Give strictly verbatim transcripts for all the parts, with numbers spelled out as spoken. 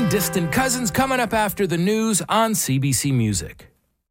and Distant Cousins coming up after the news on C B C Music.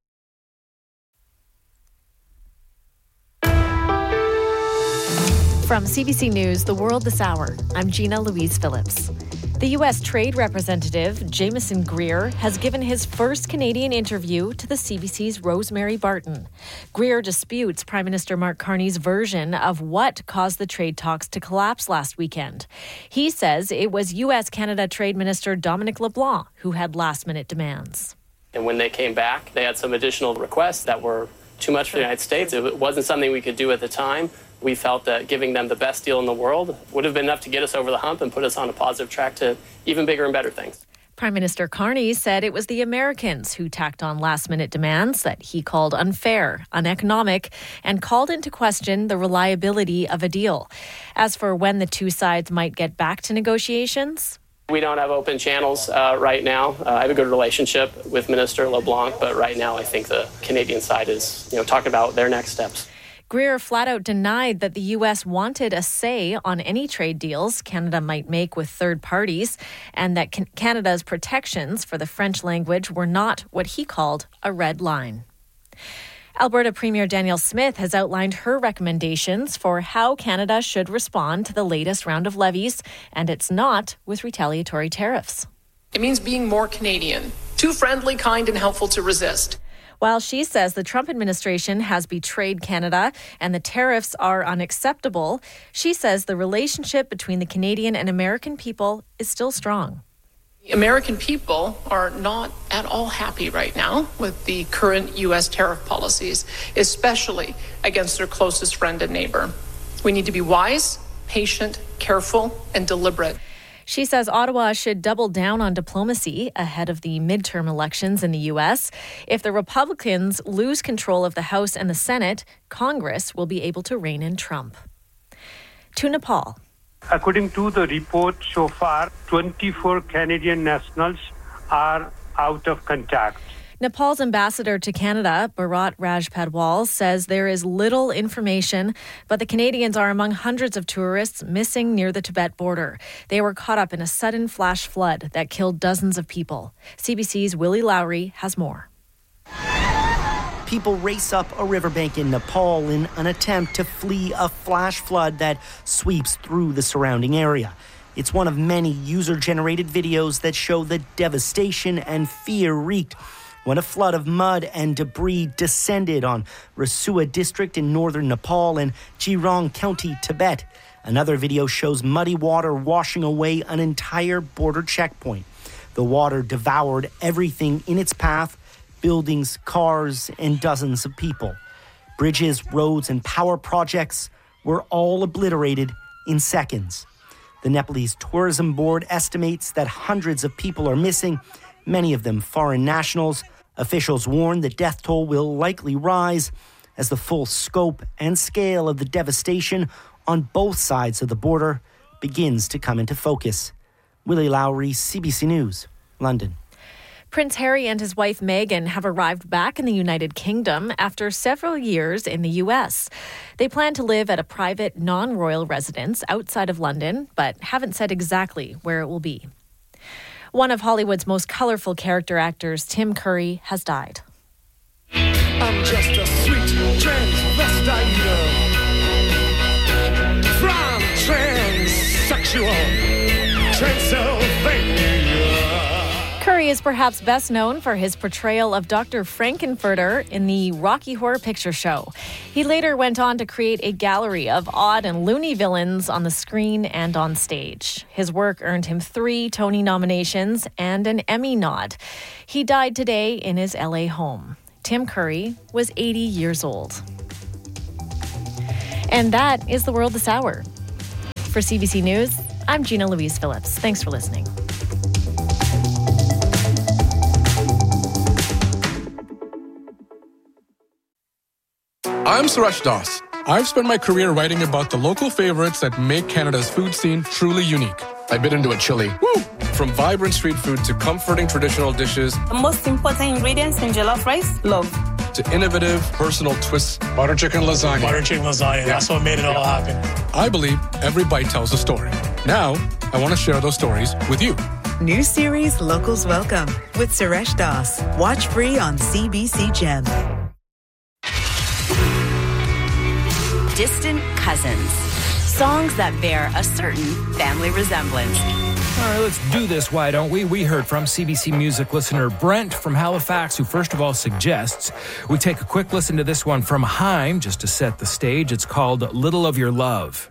From C B C News, The World This Hour, I'm Gina Louise Phillips. The U S Trade Representative, Jameson Greer, has given his first Canadian interview to the C B C's Rosemary Barton. Greer disputes Prime Minister Mark Carney's version of what caused the trade talks to collapse last weekend. He says it was U S-Canada Trade Minister Dominic LeBlanc who had last-minute demands. And when they came back, they had some additional requests that were too much for the United States. It wasn't something we could do at the time. We felt that giving them the best deal in the world would have been enough to get us over the hump and put us on a positive track to even bigger and better things. Prime Minister Carney said it was the Americans who tacked on last-minute demands that he called unfair, uneconomic, and called into question the reliability of a deal. As for when the two sides might get back to negotiations, we don't have open channels uh, right now. Uh, I have a good relationship with Minister LeBlanc, but right now I think the Canadian side is, you know, talking about their next steps. Greer flat out denied that the U S wanted a say on any trade deals Canada might make with third parties, and that can- Canada's protections for the French language were not what he called a red line. Alberta Premier Danielle Smith has outlined her recommendations for how Canada should respond to the latest round of levies, and it's not with retaliatory tariffs. It means being more Canadian, too friendly, kind, and helpful to resist. While she says the Trump administration has betrayed Canada and the tariffs are unacceptable, she says the relationship between the Canadian and American people is still strong. The American people are not at all happy right now with the current U S tariff policies, especially against their closest friend and neighbor. We need to be wise, patient, careful, and deliberate. She says Ottawa should double down on diplomacy ahead of the midterm elections in the U S. If the Republicans lose control of the House and the Senate, Congress will be able to rein in Trump. To Nepal. According to the report so far, twenty-four Canadian nationals are out of contact. Nepal's ambassador to Canada, Bharat Rajpadwal, says there is little information, but the Canadians are among hundreds of tourists missing near the Tibet border. They were caught up in a sudden flash flood that killed dozens of people. C B C's Willie Lowry has more. People race up a riverbank in Nepal in an attempt to flee a flash flood that sweeps through the surrounding area. It's one of many user-generated videos that show the devastation and fear wreaked when a flood of mud and debris descended on Rasua district in northern Nepal and Jirong County, Tibet. Another video shows muddy water washing away an entire border checkpoint. The water devoured everything in its path, buildings, cars, and dozens of people. Bridges, roads, and power projects were all obliterated in seconds. The Nepalese Tourism Board estimates that hundreds of people are missing, many of them foreign nationals. Officials warn the death toll will likely rise as the full scope and scale of the devastation on both sides of the border begins to come into focus. Willie Lowry, C B C News, London. Prince Harry and his wife Meghan have arrived back in the United Kingdom after several years in the U S. They plan to live at a private, non-royal residence outside of London, but haven't said exactly where it will be. One of Hollywood's most colorful character actors, Tim Curry, has died. I'm just a sweet transvestite girl from transsexual Transylvania. Curry is perhaps best known for his portrayal of Doctor Frankenfurter in the Rocky Horror Picture Show. He later went on to create a gallery of odd and loony villains on the screen and on stage. His work earned him three Tony nominations and an Emmy nod. He died today in his L A home. Tim Curry was eighty years old. And that is The World This Hour. For C B C News, I'm Gina Louise Phillips. Thanks for listening. I'm Suresh Das. I've spent my career writing about the local favorites that make Canada's food scene truly unique. I bit into a chili. Woo! From vibrant street food to comforting traditional dishes. The most important ingredients in jollof rice, love. To innovative, personal twists. Butter chicken lasagna. Butter chicken lasagna. Yeah. That's what made it all happen. I believe every bite tells a story. Now, I want to share those stories with you. New series Locals Welcome with Suresh Das. Watch free on C B C Gem. Distant cousins. Songs that bear a certain family resemblance. All right, let's do this, why don't we? We heard from C B C Music listener Brent from Halifax, who first of all suggests we take a quick listen to this one from Haim, just to set the stage. It's called Little of Your Love.